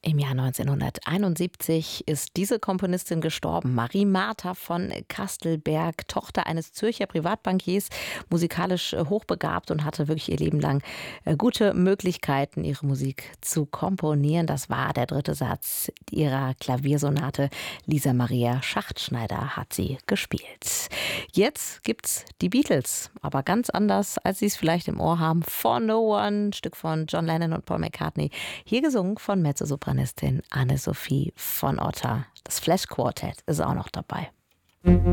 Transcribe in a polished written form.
Im Jahr 1971 ist diese Komponistin gestorben. Marie Martha von Kastelberg, Tochter eines Zürcher Privatbankiers, musikalisch hochbegabt und hatte wirklich ihr Leben lang gute Möglichkeiten, ihre Musik zu komponieren. Das war der dritte Satz ihrer Klaviersonate. Lisa Maria Schachtschneider hat sie gespielt. Jetzt gibt's die Beatles, aber ganz anders, als Sie es vielleicht im Ohr haben. For No One, ein Stück von John Lennon und Paul McCartney. Hier gesungen von Mezzosopranistin Anne-Sophie von Otter. Das Flash Quartet ist auch noch dabei.